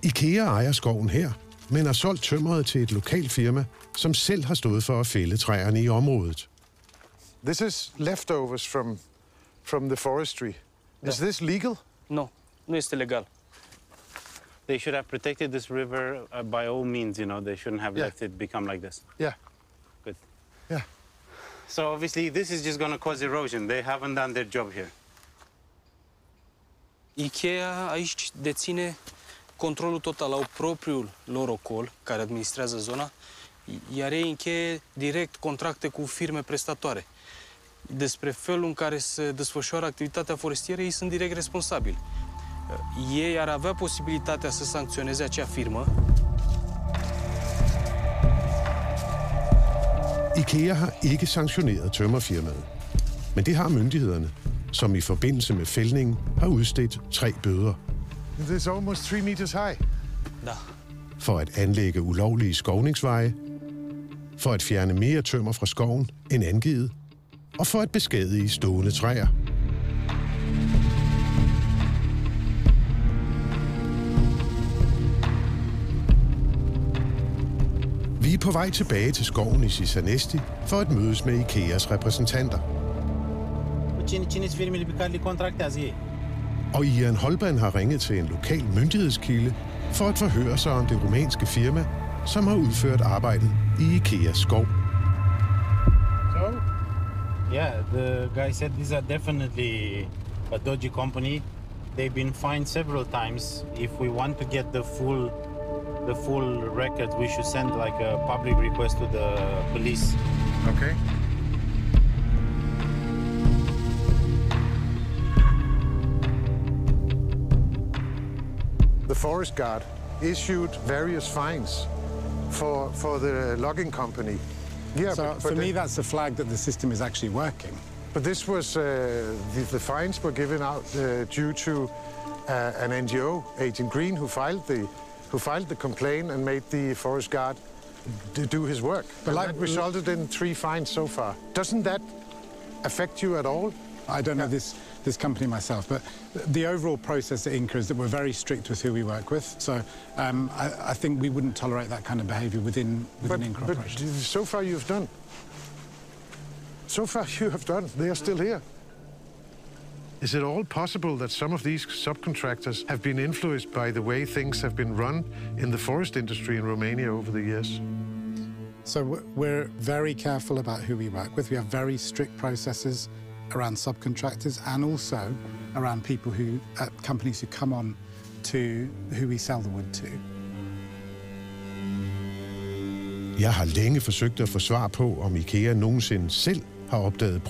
IKEA ejer skoven her, men har solgt tømmeret til et lokalt firma, som selv har stået for at fælde træerne i området. This is leftovers from the forestry. Is this legal? No, nu este legal. They should have protected this river by all means, you know. They shouldn't have let it become like this. Yeah. Good. Yeah. So obviously this is just going to cause erosion. They haven't done their job here. IKEA aici deține controlul total, au propriul lor ocol care administrează zona, iar ei încheie direct contracte cu firme prestatoare. Despre felul în care se desfășoară activitatea forestieră, ei sunt direct responsabili. Ei ar avea posibilitatea să sancționeze acea firmă. IKEA har ikke sanktioneret tømmerfirmaet, men det har myndighederne, som i forbindelse med fældningen har udstedt 3 bøder. It is almost 3 meters high. Da. For at anlægge ulovlige skovningsveje, for at fjerne mere tømmer fra skoven end angivet, og for at beskadige stående træer. Vi er på vej tilbage til skoven i Sisanesti for at mødes med IKEAs repræsentanter. Og Ian Holban har ringet til en lokal myndighedskilde for at forhøre sig om det rumænske firma, som har udført arbejdet i IKEAs skov. So, yeah, the guy said these are definitely a dodgy company. They've been fined several times. If we want to get the full record, we should send like a public request to the police. Okay. The forest guard issued various fines for the logging company. Yeah, so for me, that's a flag that the system is actually working. But this was the fines were given out due to an NGO, Agent Green, who filed the complaint and made the forest guard do his work. But that resulted in 3 fines so far. Doesn't that affect you at all? I don't know this company myself, but the overall process at Inca is that we're very strict with who we work with. So I think we wouldn't tolerate that kind of behaviour within Inca operations. But so far you've done. So far you have done. They are still here. Is it all possible that some of these subcontractors have been influenced by the way things have been run in the forest industry in Romania over the years? So we're very careful about who we work with. We have very strict processes around subcontractors and also around people companies who come on to who we sell the wood to. Jeg har længe forsøgt at få svar på, om IKEA nogensinde selv har opdaget